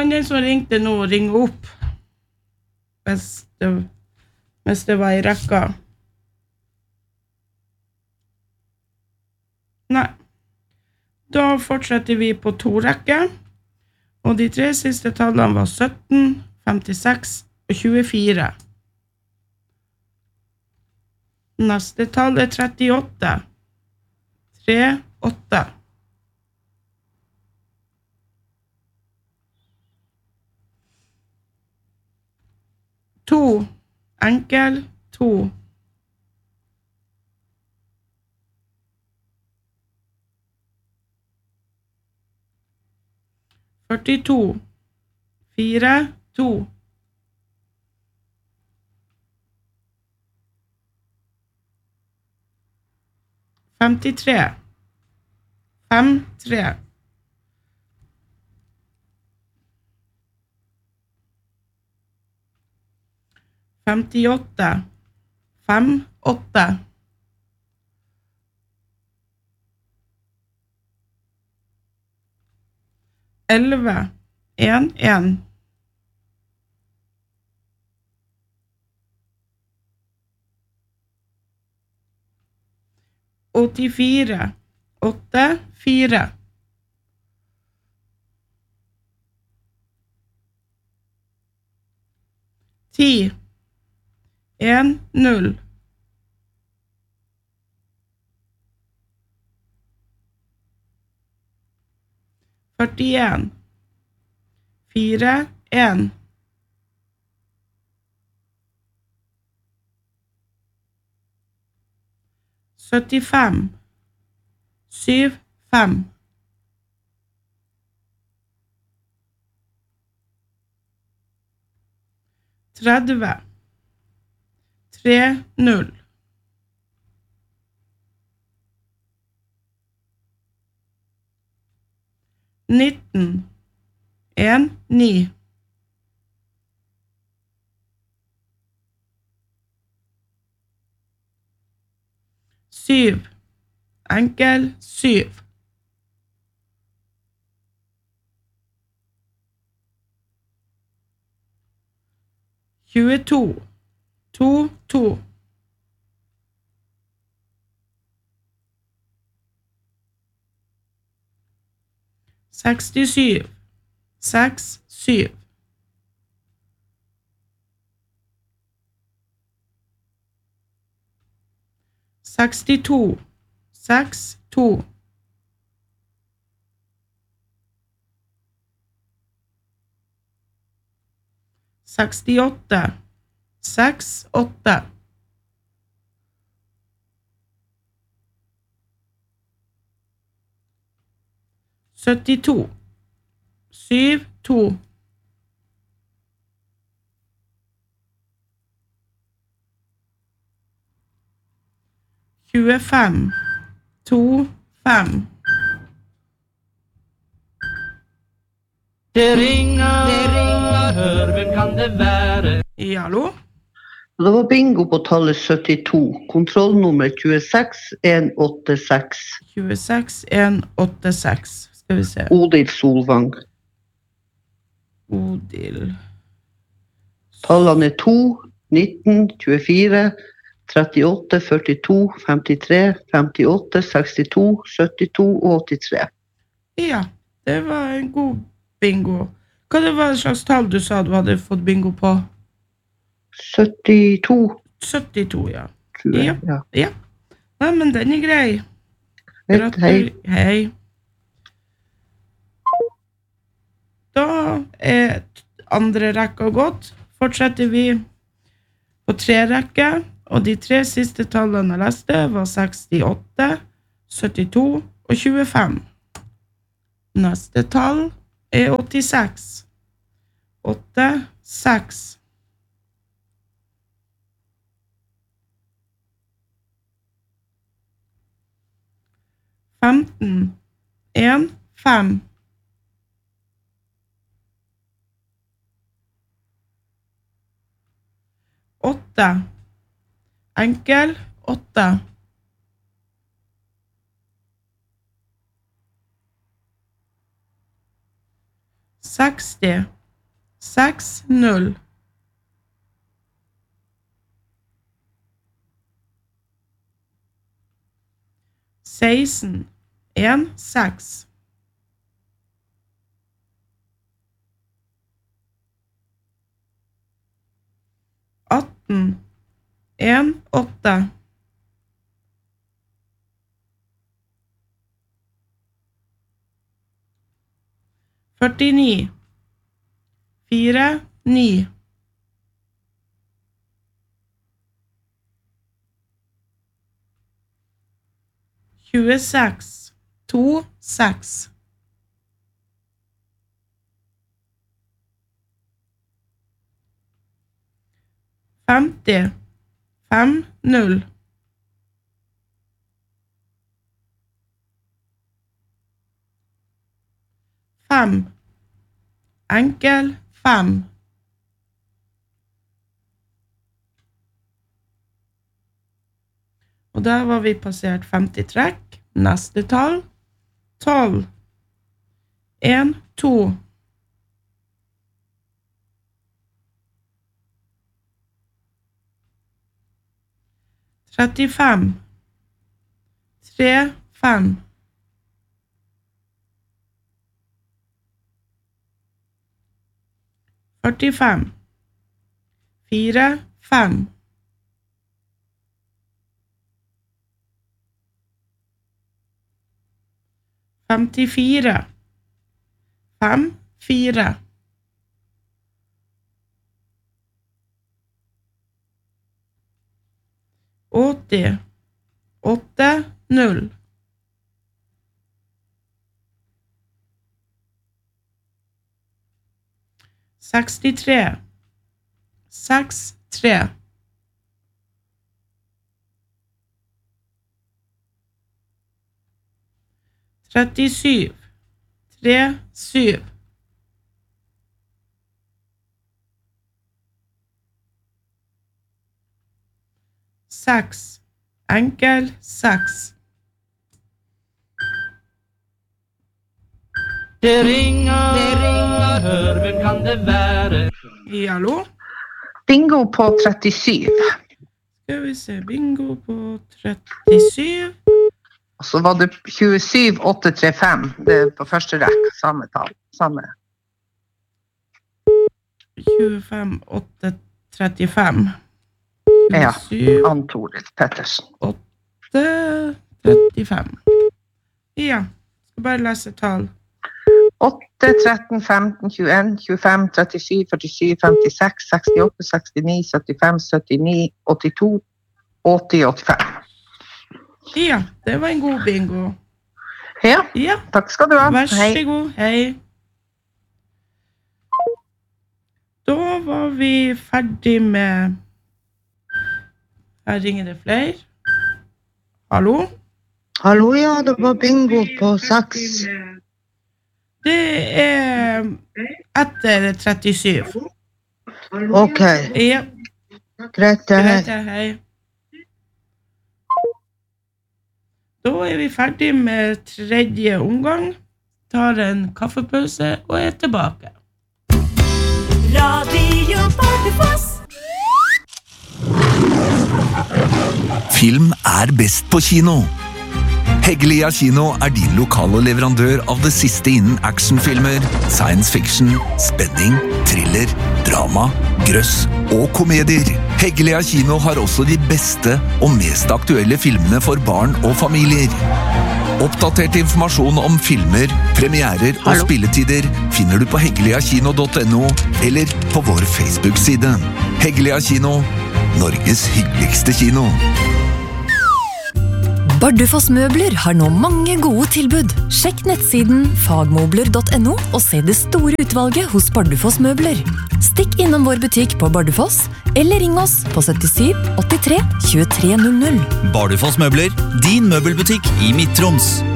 kan den som ringte nå ringe opp hvis det var I rekka. Nei. Da fortsetter vi på 2 rekker, og de 3 siste tallene var 17, 56 og 24. Neste tall 38. 3, 8. To, enkel, 2. 42, 4, 2. 53, 5, 3. 58, 5, 8. 11, 1, 1. 84, 8, 4. 10, 1, 0. 41, 4, 1. 75, 7, 5. 30, 3, 0. 19, 1, 9. 7, enkel, 7. 22, 2, 2. 67, 6, 7. 62, 6, 2. 68, 6, 8. 72, 7, 2. 25, 2, 5. Det ringer, hør, hvem kan det være? Ja, hallo? Det var bingo på tallet 72, kontrollnummer 26186. 26186. Skal vi se. Odil Solvang. Odil. Tallene 2, 19, 24, 38, 42, 53, 58, 62, 72 og 83. Ja, det var en god bingo. Hva det var slags tall du sa du hadde fått bingo på? 72, 72, ja. tror jeg. Ja. Nei, men den grei. Hei. Hei. Da andre rekka gått. Fortsetter vi på 3 rekker, og de 3 siste tallene jeg leste var 68, 72 og 25. Neste tall 86. 8, 6. 15, 1, 5. 8, enkel, 8. 6, 60 60 16 16 18 18 49 4 9 26 2 6 50 5 0 5 enkel 5 og der var vi passert 50 trekk. Neste tall 12 1 2 35 3 5 45 4 5 54 5 4 80 8 0 63 6 3 37 3 7 6 enkel 6 Det ringer, hør, hvem kan det være? Hallo? Bingo på 37. Skal vi se, bingo på 37 Og så var det 27 835. Det er på første rekk, samme tall. Samme. 25 8 35 Ja, 27 Ann-Tore Pettersen. 8 35 Ja, skal bare lese tall 8, 13, 15, 21, 25, 37, 47, 56, 68, 69, 75, 79, 82, 80, 85. Ja, det var en god bingo. Ja, Ja, takk skal du ha. vær så Hei. god, hei. Da var vi ferdig med... Her ringer det flere. Hallo? Hallo, ja, det var bingo på 6. Det er etter 37. Ok, Ja, greit det greit, her. hei. Da er vi ferdig med tredje omgang. Tar en kaffepause og er tilbake. Radio Bardufoss. Film er best på kino. Heggelia Kino er din lokale leverandør av det siste innen actionfilmer, science fiction, spenning, thriller, drama, grøss og komedier. Heggelia Kino har også de beste og mest aktuelle filmene for barn og familier. Oppdatert informasjon om filmer, premierer og spilletider finner du på heggeliakino.no eller på vår Facebook-side. Heggelia Kino, Norges hyggeligste kino. Bardufoss Møbler har nå mange gode tilbud. Sjekk nettsiden fagmobler.no og se det store utvalget hos Bardufoss Møbler. Stikk innom vår butikk på Bardufoss, eller ring oss på 77 83 23 00. Bardufoss Møbler, din møbelbutikk i Midt-Troms.